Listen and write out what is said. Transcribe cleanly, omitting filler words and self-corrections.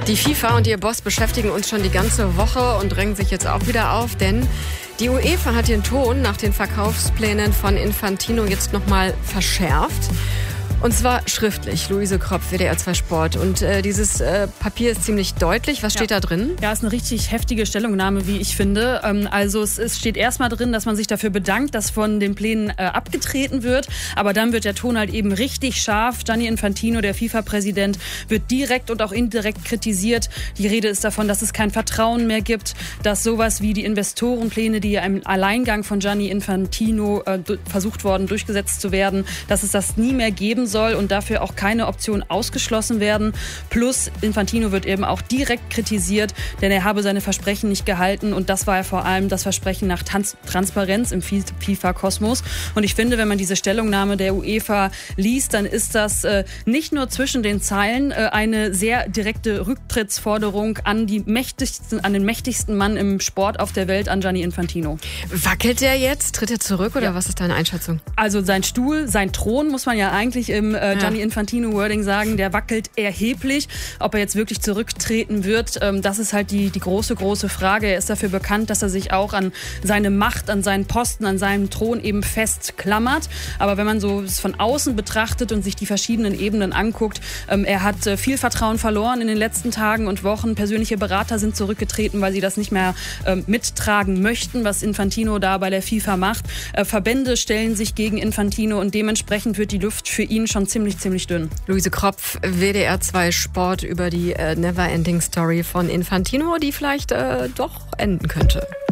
Die FIFA und ihr Boss beschäftigen uns schon die ganze Woche und drängen sich jetzt auch wieder auf, denn die UEFA hat den Ton nach den Verkaufsplänen von Infantino jetzt nochmal verschärft. Und zwar schriftlich, Luise Kropf, WDR 2 Sport. Und dieses Papier ist ziemlich deutlich. Was steht da drin? Ja, ist eine richtig heftige Stellungnahme, wie ich finde. Also es steht erstmal drin, dass man sich dafür bedankt, dass von den Plänen abgetreten wird. Aber dann wird der Ton halt eben richtig scharf. Gianni Infantino, der FIFA-Präsident, wird direkt und auch indirekt kritisiert. Die Rede ist davon, dass es kein Vertrauen mehr gibt, dass sowas wie die Investorenpläne, die ja im Alleingang von Gianni Infantino versucht worden, durchgesetzt zu werden, dass es das nie mehr geben soll und dafür auch keine Option ausgeschlossen werden. Plus Infantino wird eben auch direkt kritisiert, denn er habe seine Versprechen nicht gehalten und das war ja vor allem das Versprechen nach Transparenz im FIFA-Kosmos. Und ich finde, wenn man diese Stellungnahme der UEFA liest, dann ist das nicht nur zwischen den Zeilen eine sehr direkte Rücktrittsforderung an den mächtigsten Mann im Sport auf der Welt, an Gianni Infantino. Wackelt der jetzt? Tritt er zurück oder was ist deine Einschätzung? Also sein Stuhl, sein Thron, muss man ja eigentlich im Gianni Infantino-Wording sagen, der wackelt erheblich. Ob er jetzt wirklich zurücktreten wird, das ist halt die große Frage. Er ist dafür bekannt, dass er sich auch an seine Macht, an seinen Posten, an seinem Thron eben festklammert. Aber wenn man so es von außen betrachtet und sich die verschiedenen Ebenen anguckt, er hat viel Vertrauen verloren in den letzten Tagen und Wochen. Persönliche Berater sind zurückgetreten, weil sie das nicht mehr mittragen möchten, was Infantino da bei der FIFA macht. Verbände stellen sich gegen Infantino und dementsprechend wird die Luft für ihn schon ziemlich dünn. Luise Kropf, WDR 2 Sport über die Neverending Story von Infantino, die vielleicht doch enden könnte.